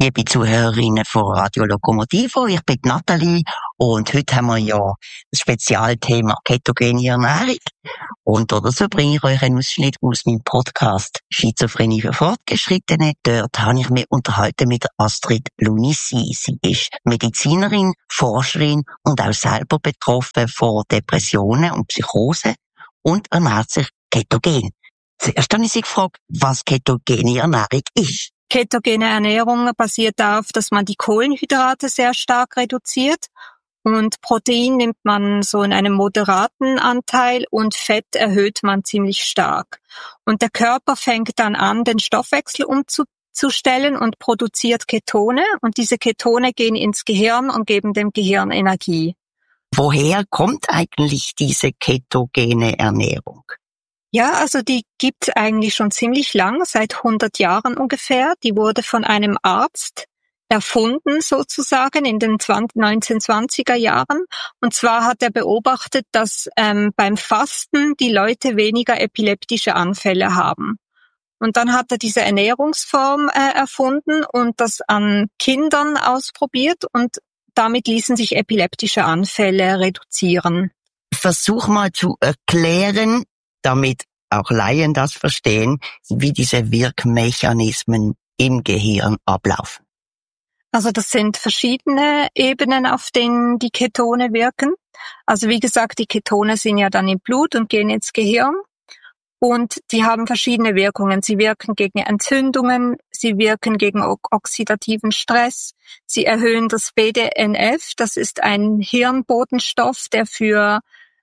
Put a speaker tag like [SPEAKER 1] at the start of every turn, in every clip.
[SPEAKER 1] liebe Zuhörerinnen von Radio Lokomotivo, ich bin Nathalie und heute haben wir ja das Spezialthema ketogene Ernährung. Und so bringe ich euch einen Ausschnitt aus meinem Podcast Schizophrenie für Fortgeschrittene. Dort habe ich mich unterhalten mit Astrid Lunissi. Sie ist Medizinerin, Forscherin und auch selber betroffen von Depressionen und Psychose und ernährt sich ketogen. Zuerst habe ich sie gefragt, was ketogene Ernährung ist.
[SPEAKER 2] Ketogene Ernährung basiert darauf, dass man die Kohlenhydrate sehr stark reduziert und Protein nimmt man so in einem moderaten Anteil und Fett erhöht man ziemlich stark. Und der Körper fängt dann an, den Stoffwechsel umzustellen und produziert Ketone und diese Ketone gehen ins Gehirn und geben dem Gehirn Energie.
[SPEAKER 1] Woher kommt eigentlich diese ketogene Ernährung?
[SPEAKER 2] Ja, also die gibt's eigentlich schon ziemlich lang, seit 100 Jahren ungefähr. Die wurde von einem Arzt erfunden sozusagen in den 1920er Jahren. Und zwar hat er beobachtet, dass beim Fasten die Leute weniger epileptische Anfälle haben. Und dann hat er diese Ernährungsform erfunden und das an Kindern ausprobiert und damit ließen sich epileptische Anfälle reduzieren.
[SPEAKER 1] Versuch mal zu erklären, damit auch Laien das verstehen, wie diese Wirkmechanismen im Gehirn ablaufen.
[SPEAKER 2] Also das sind verschiedene Ebenen, auf denen die Ketone wirken. Also wie gesagt, die Ketone sind ja dann im Blut und gehen ins Gehirn und die haben verschiedene Wirkungen. Sie wirken gegen Entzündungen, sie wirken gegen oxidativen Stress, sie erhöhen das BDNF, das ist ein Hirnbotenstoff, der für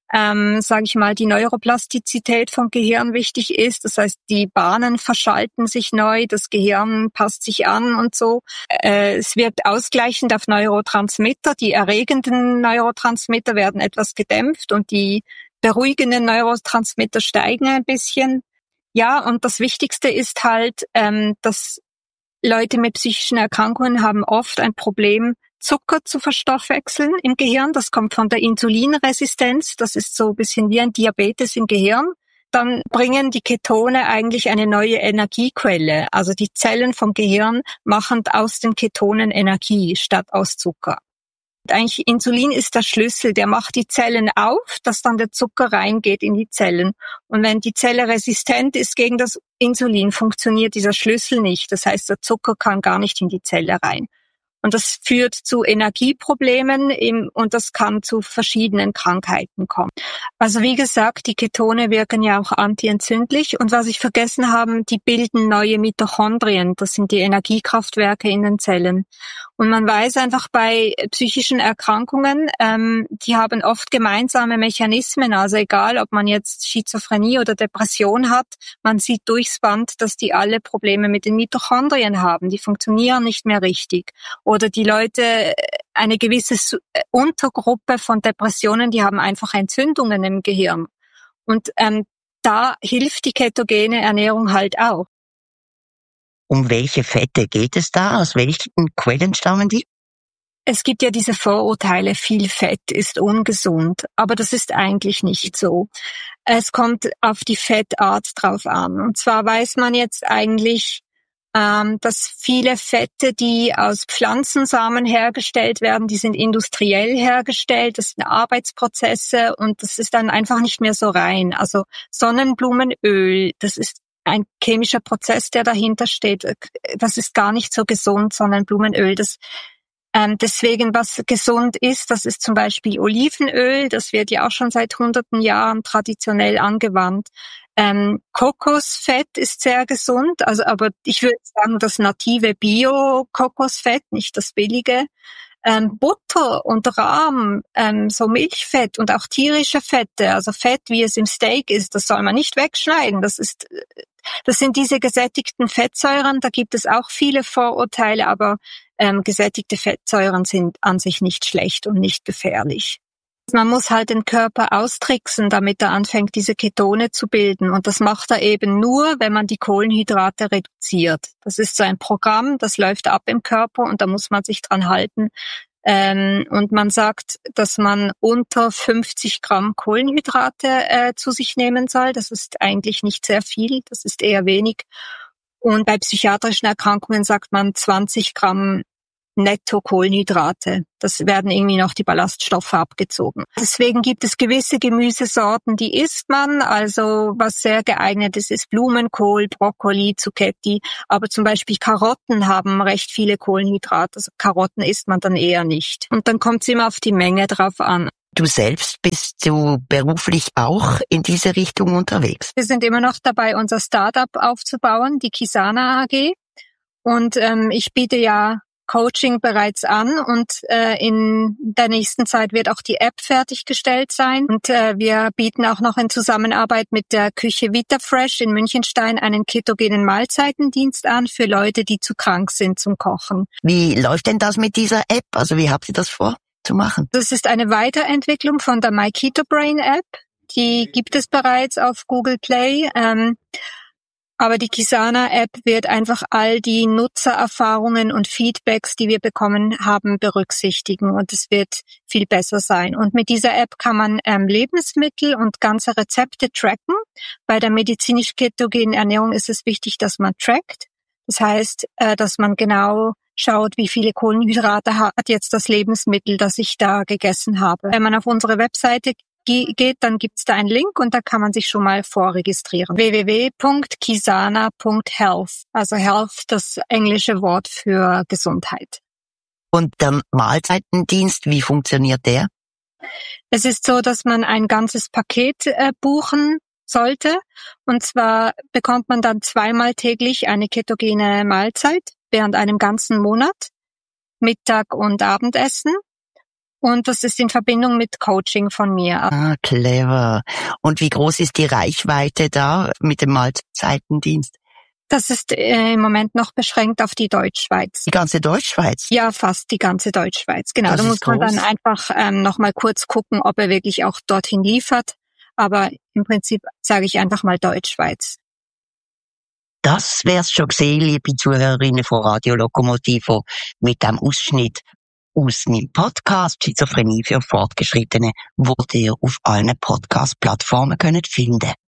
[SPEAKER 2] die Neuroplastizität vom Gehirn wichtig ist. Das heißt, die Bahnen verschalten sich neu, das Gehirn passt sich an und so. Es wirkt ausgleichend auf Neurotransmitter. Die erregenden Neurotransmitter werden etwas gedämpft und die beruhigenden Neurotransmitter steigen ein bisschen. Ja, und das Wichtigste ist halt, dass Leute mit psychischen Erkrankungen haben oft ein Problem, Zucker zu verstoffwechseln im Gehirn. Das kommt von der Insulinresistenz. Das ist so ein bisschen wie ein Diabetes im Gehirn. Dann bringen die Ketone eigentlich eine neue Energiequelle. Also die Zellen vom Gehirn machen aus den Ketonen Energie statt aus Zucker. Eigentlich Insulin ist der Schlüssel, der macht die Zellen auf, dass dann der Zucker reingeht in die Zellen. Und wenn die Zelle resistent ist gegen das Insulin, funktioniert dieser Schlüssel nicht. Das heißt, der Zucker kann gar nicht in die Zelle rein. Und das führt zu Energieproblemen und das kann zu verschiedenen Krankheiten kommen. Also wie gesagt, die Ketone wirken ja auch antientzündlich. Und was ich vergessen habe, die bilden neue Mitochondrien. Das sind die Energiekraftwerke in den Zellen. Und man weiß einfach bei psychischen Erkrankungen, die haben oft gemeinsame Mechanismen. Also egal, ob man jetzt Schizophrenie oder Depression hat, man sieht durchs Band, dass die alle Probleme mit den Mitochondrien haben. Die funktionieren nicht mehr richtig. Oder die Leute, eine gewisse Untergruppe von Depressionen, die haben einfach Entzündungen im Gehirn. Und da hilft die ketogene Ernährung halt auch.
[SPEAKER 1] Um welche Fette geht es da? Aus welchen Quellen stammen die?
[SPEAKER 2] Es gibt ja diese Vorurteile, viel Fett ist ungesund, aber das ist eigentlich nicht so. Es kommt auf die Fettart drauf an. Und zwar weiß man jetzt eigentlich, dass viele Fette, die aus Pflanzensamen hergestellt werden, die sind industriell hergestellt, das sind Arbeitsprozesse und das ist dann einfach nicht mehr so rein. Also Sonnenblumenöl, das ist ein chemischer Prozess, der dahinter steht. Das ist gar nicht so gesund, Sonnenblumenöl. Deswegen, was gesund ist, das ist zum Beispiel Olivenöl. Das wird ja auch schon seit hunderten Jahren traditionell angewandt. Kokosfett ist sehr gesund, aber ich würde sagen, das native Bio-Kokosfett, nicht das billige. Butter und Rahm, so Milchfett und auch tierische Fette, also Fett, wie es im Steak ist, das soll man nicht wegschneiden. Das sind diese gesättigten Fettsäuren, da gibt es auch viele Vorurteile, aber gesättigte Fettsäuren sind an sich nicht schlecht und nicht gefährlich. Man muss halt den Körper austricksen, damit er anfängt, diese Ketone zu bilden. Und das macht er eben nur, wenn man die Kohlenhydrate reduziert. Das ist so ein Programm, das läuft ab im Körper und da muss man sich dran halten. Und man sagt, dass man unter 50 Gramm Kohlenhydrate zu sich nehmen soll. Das ist eigentlich nicht sehr viel, das ist eher wenig. Und bei psychiatrischen Erkrankungen sagt man 20 Gramm netto Kohlenhydrate. Das werden irgendwie noch die Ballaststoffe abgezogen. Deswegen gibt es gewisse Gemüsesorten, die isst man. Also was sehr geeignet ist Blumenkohl, Brokkoli, Zucchetti. Aber zum Beispiel Karotten haben recht viele Kohlenhydrate. Also Karotten isst man dann eher nicht. Und dann kommt es immer auf die Menge drauf an.
[SPEAKER 1] Du selbst bist du beruflich auch in diese Richtung unterwegs?
[SPEAKER 2] Wir sind immer noch dabei, unser Startup aufzubauen, die Kisana AG. Und ich biete ja Coaching bereits an und in der nächsten Zeit wird auch die App fertiggestellt sein. Und wir bieten auch noch in Zusammenarbeit mit der Küche VitaFresh in Münchenstein einen ketogenen Mahlzeitendienst an für Leute, die zu krank sind zum Kochen.
[SPEAKER 1] Wie läuft denn das mit dieser App? Also wie habt ihr das vor zu machen?
[SPEAKER 2] Das ist eine Weiterentwicklung von der My Keto Brain App. Die gibt es bereits auf Google Play. Aber die Kisana-App wird einfach all die Nutzererfahrungen und Feedbacks, die wir bekommen haben, berücksichtigen und es wird viel besser sein. Und mit dieser App kann man Lebensmittel und ganze Rezepte tracken. Bei der medizinisch-ketogenen Ernährung ist es wichtig, dass man trackt. Das heißt, dass man genau schaut, wie viele Kohlenhydrate hat jetzt das Lebensmittel, das ich da gegessen habe. Wenn man auf unsere Webseite geht, dann gibt's da einen Link und da kann man sich schon mal vorregistrieren. www.kisana.health. Also Health, das englische Wort für Gesundheit.
[SPEAKER 1] Und der Mahlzeitendienst, wie funktioniert der?
[SPEAKER 2] Es ist so, dass man ein ganzes Paket buchen sollte. Und zwar bekommt man dann 2-mal täglich eine ketogene Mahlzeit während einem ganzen Monat, Mittag- und Abendessen. Und das ist in Verbindung mit Coaching von mir.
[SPEAKER 1] Ah, clever. Und wie groß ist die Reichweite da mit dem Mahlzeitendienst?
[SPEAKER 2] Das ist im Moment noch beschränkt auf die Deutschschweiz.
[SPEAKER 1] Die ganze Deutschschweiz?
[SPEAKER 2] Ja, fast die ganze Deutschschweiz. Genau,
[SPEAKER 1] Das
[SPEAKER 2] da
[SPEAKER 1] ist
[SPEAKER 2] muss man
[SPEAKER 1] groß.
[SPEAKER 2] dann einfach noch mal kurz gucken, ob er wirklich auch dorthin liefert. Aber im Prinzip sage ich einfach mal Deutschschweiz.
[SPEAKER 1] Das wär's schon gesehen, liebe Zuhörerinnen von Radio Lokomotivo, mit dem Ausschnitt aus meinem Podcast Schizophrenie für Fortgeschrittene, wo ihr auf allen Podcast-Plattformen finden könnt.